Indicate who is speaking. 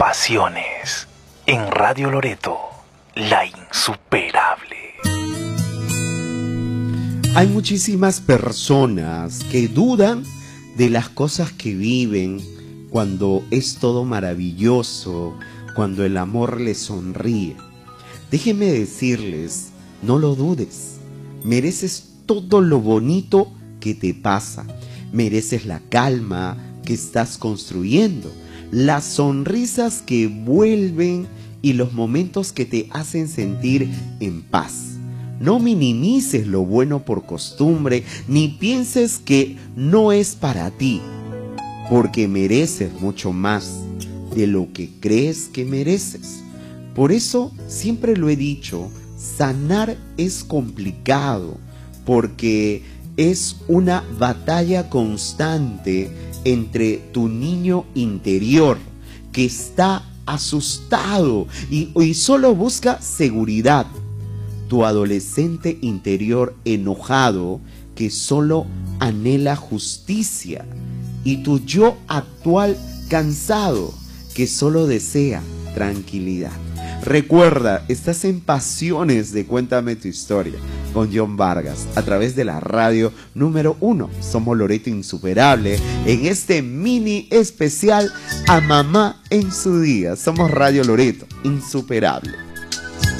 Speaker 1: pasiones. En Radio Loreto, la insuperable.
Speaker 2: Hay muchísimas personas que dudan de las cosas que viven cuando es todo maravilloso, cuando el amor les sonríe. Déjenme decirles, no lo dudes. Mereces todo lo bonito que te pasa. Mereces la calma que estás construyendo, las sonrisas que vuelven y los momentos que te hacen sentir en paz. No minimices lo bueno por costumbre, ni pienses que no es para ti, porque mereces mucho más de lo que crees que mereces. Por eso siempre lo he dicho, sanar es complicado, porque es una batalla constante entre tu niño interior que está asustado y solo busca seguridad, tu adolescente interior enojado que solo anhela justicia y tu yo actual cansado que solo desea tranquilidad. Recuerda, estás en Pasiones de Cuéntame tu Historia con John Vargas a través de la radio número 1. Somos Loreto Insuperable en este mini especial a mamá en su día. Somos Radio Loreto Insuperable.